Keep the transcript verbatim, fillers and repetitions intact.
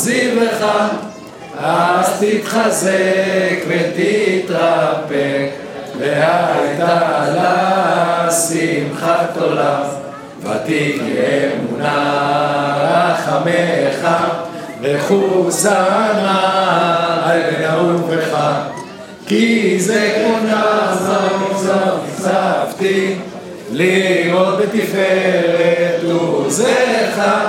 זיווך, אז תתחזק ותתרפק, והייתה לה שמחת עולם, ותהי אמונה רחמך, וחוסנה על בן אהובך, כי זה קונה צפתי לראות בתפארת עוזך.